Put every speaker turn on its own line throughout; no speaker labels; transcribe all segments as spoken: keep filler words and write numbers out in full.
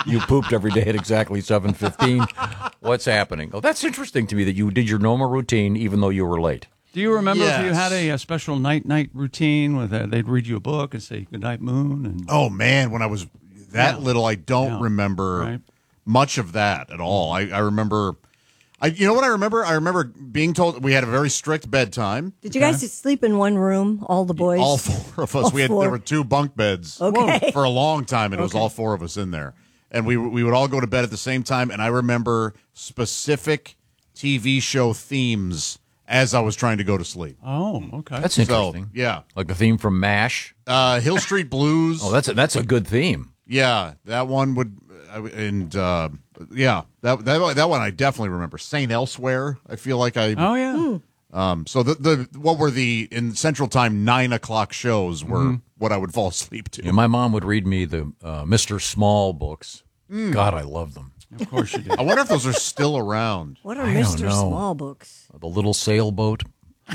you pooped every day at exactly seven fifteen. What's happening? Oh, that's interesting to me that you did your normal routine even though you were late.
Do you remember
Yes.
if you had a, a special night-night routine where they- they'd read you a book and say "Good night, Moon"? And
Oh man, when I was that
Yeah.
little, I don't
Yeah.
remember
Right.
much of that at all. I, I remember, I you know what I remember? I remember being told we had a very strict bedtime.
Did you guys sleep in one room, all the boys?
All four of us.
All
we had
four.
there were two bunk beds
Okay.
for a long time, and it was
Okay.
all four of us in there. And we we would all go to bed at the same time. And I remember specific T V show themes as I was trying to go to sleep.
oh, okay.
That's
So
interesting.
yeah,
Like the theme from MASH.
uh, Hill Street Blues.
Oh, that's a, that's a good theme.
Yeah, that one would, uh, and uh, yeah, that that that one I definitely remember. Saint Elsewhere. I feel like I.
oh yeah.
Um. So the the what were the in Central Time nine o'clock shows were
Mm-hmm.
what I would fall asleep to.
Yeah, my mom would read me the uh, Mister Small books. God, I love them.
Of course you did.
I wonder if those are still around.
What are
I don't
Mister
know.
Small books?
The little sailboat.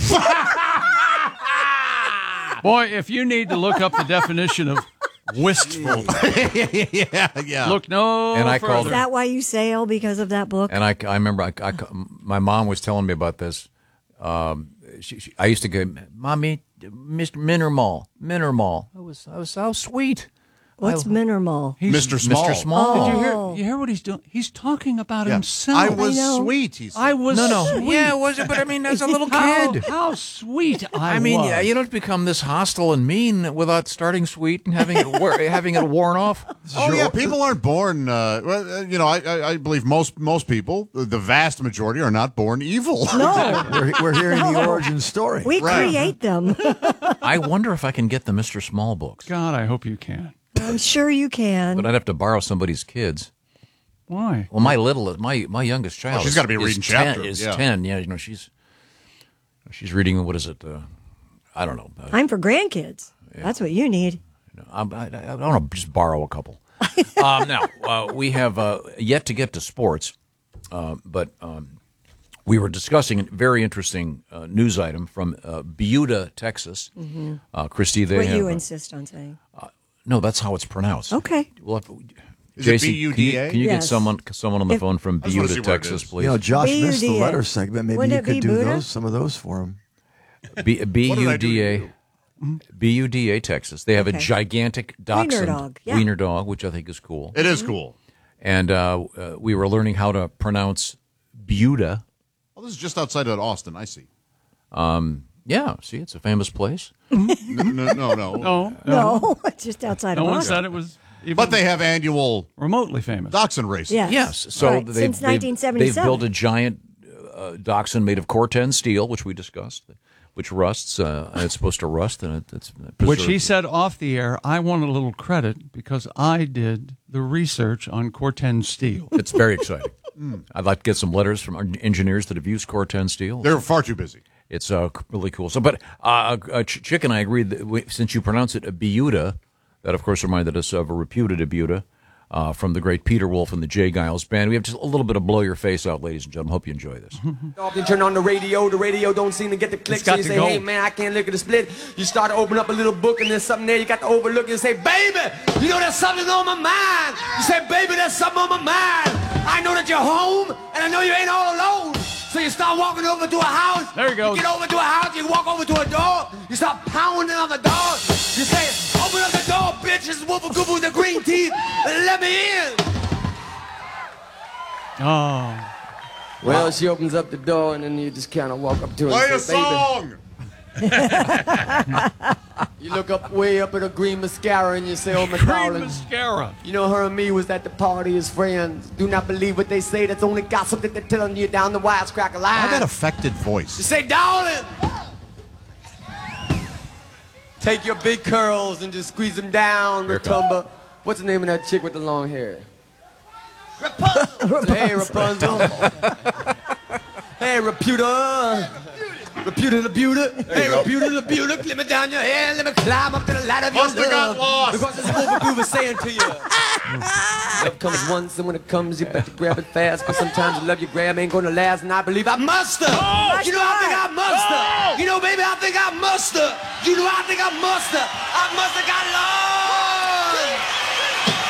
Boy, if you need to look up the definition of wistful,
yeah, yeah.
look no
And I
further.
called
Is that why you sail because of that book?
And I, I remember I, I, my mom was telling me about this. Um, she, she, I used to go, Mommy, Mister Minermall, Minermall. I was, I was so sweet.
What's
I-
Minermall?
He's-
Mister Small.
Mister Small.
Did you hear?
Oh.
You hear what he's doing? He's talking about
Yeah.
himself.
I was
I know.
sweet. He said.
I was
No, no.
sweet.
Yeah, was it? But I mean, as a little
How,
kid.
how sweet I,
I mean,
was.
yeah, you don't become this hostile and mean without starting sweet and having it war- having it worn off.
Oh yeah, people aren't born. Uh, well, uh, you know, I, I, I believe most most people, the vast majority, are not born evil.
No,
We're, we're hearing the origin story.
we
Right.
create them.
I wonder if I can get the Mister Small books,
God, I hope you can.
I'm sure you can.
but I'd have to borrow somebody's kids.
Why?
Well, my little, my my youngest child,
Oh, she's
is-
gotta be
is
reading
ten,
chapters,
Is
yeah.
ten? Yeah, you know, she's she's reading. What is it? Uh, I don't know. Uh,
Time for grandkids. That's what you need.
I'm, I, I want to just borrow a couple. um, now, uh, we have uh, yet to get to sports, uh, but um, we were discussing a very interesting uh, news item from uh, Buda, Texas. Uh, Christy, they
What
have.
you
uh,
insist on saying.
no, that's how it's pronounced.
Okay.
We'll have,
Is it
Jason,
B U
can you,
D A?
can you get
Yes.
someone someone on the
If-
phone from
I just wanna
Buda,
see where it
Texas,
is.
please?
You know, Josh
B U D A.
missed the letter segment. Maybe
Wouldn't
you
it be
could do
Buddha?
those, some of those for him.
B B
What did I
U
do
D
to
A.
you?
B U D A, Texas. They have a
Okay.
gigantic dachshund
dog, yeah.
wiener dog, which I think is cool.
It is cool.
And uh, uh, we were learning how to pronounce Buda.
Well, this is just outside of Austin. I see.
Yeah, see, it's a famous place.
No, no, no. no.
No,
No, it's just outside
no
of
one
Austin.
said it was even
But they have annual
remotely famous.
dachshund races.
Yes.
Yes, so
Right.
they've,
Since
they've-
nineteen
they've
seventy-seven.
built a giant uh, dachshund made of Corten steel, which we discussed, which rusts. Uh, and it's supposed to rust, and it, it's preserved.
Which he said off the air, I want a little credit because I did the research on Corten steel.
It's very exciting. I'd like to get some letters from our engineers that have used Corten steel.
They're far too busy.
It's uh, really cool. So, but uh, uh, Ch- Chick and I agreed that we, since you pronounce it a Buda, that of course reminded us of a reputed Buda uh, from the great Peter Wolf and the Jay Giles Band. We have just a little bit of blow your face out, ladies and gentlemen. Hope you enjoy this.
Often turn on the radio, the radio don't seem to get the clicks.
It's got
So you
to
say,
go.
hey man, I can't look at the split. You start to open up a little book and there's something there you got to overlook and say, baby, you know there's something on my mind. You say, baby, there's something on my mind. I know that you're home and I know you ain't all alone. So you start walking over to a house.
There he goes.
You get over to a house, you walk over to a door. You start pounding on the door. You say, open up the door, bitch. This is Wolfie Goofy with the green teeth. Let me in.
Oh,
Well, she opens up the door and then you just kind of walk up to her
Play a
and say, baby.
song.
You look up way up at a green mascara and you say, oh my
green
darling.
mascara.
You know, her and me was at the party as friends. Do not believe what they say. That's only gossip that they're telling you down the wisecracker line.
Why that affected
You
voice?
say, darling. Take your big curls and just squeeze them down,
Here it
Rotunda. What's the name of that chick with the long hair? Rapunzel. Hey, Rapunzel. Hey, Reputa. Reputa the Buta. Hey, Reputa the Buta. Let me down your hair. Let me climb up to the ladder of your
Must have got
love.
lost.
Because it's Wolfie Goofy saying to you. Love comes once, and when it comes, you better grab it fast. But sometimes the love you grab ain't gonna last, and I believe I must have. You know, I think I must have. You know, baby, I think I must have. You know, I think I must have. I must have got lost.